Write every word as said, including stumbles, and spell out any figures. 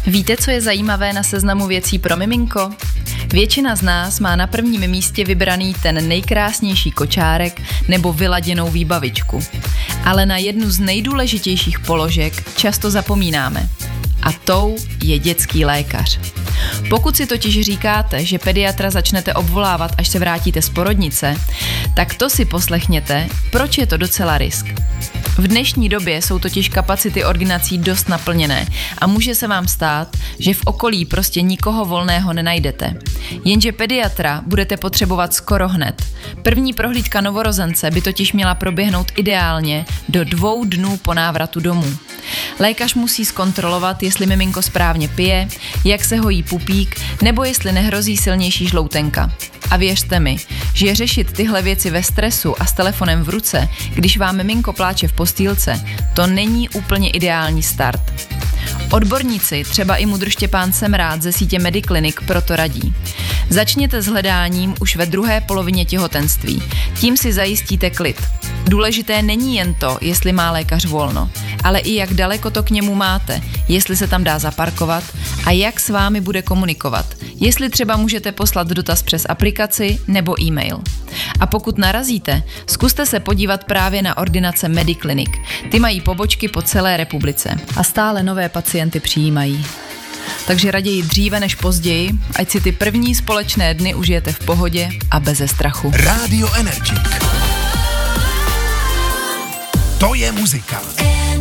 Víte, co je zajímavé na seznamu věcí pro miminko? Většina z nás má na prvním místě vybraný ten nejkrásnější kočárek nebo vyladěnou výbavičku. Ale na jednu z nejdůležitějších položek často zapomínáme. A tou je dětský lékař. Pokud si totiž říkáte, že pediatra začnete obvolávat, až se vrátíte z porodnice, tak to si poslechněte, proč je to docela risk. V dnešní době jsou totiž kapacity ordinací dost naplněné a může se vám stát, že v okolí prostě nikoho volného nenajdete. Jenže pediatra budete potřebovat skoro hned. První prohlídka novorozence by totiž měla proběhnout ideálně do dvou dnů po návratu domů. Lékař musí zkontrolovat, jestli miminko správně pije, jak se hojí pupík, nebo jestli nehrozí silnější žloutenka. A věřte mi, že řešit tyhle věci ve stresu a s telefonem v ruce, když vám miminko pláče v postýlce, to není úplně ideální start. Odborníci, třeba i mudr Štěpán Semrád ze sítě Mediclinic, proto radí. Začněte s hledáním už ve druhé polovině těhotenství. Tím si zajistíte klid. Důležité není jen to, jestli má lékař volno, ale i jak daleko to k němu máte, jestli se tam dá zaparkovat a jak s vámi bude komunikovat, jestli třeba můžete poslat dotaz přes aplikaci nebo e-mail. A pokud narazíte, zkuste se podívat právě na ordinace Mediclinic. Ty mají pobočky po celé republice a stále nové pacienty přijímají. Takže raději dříve než později, ať si ty první společné dny užijete v pohodě a beze strachu. Rádio Energik. To je muzika.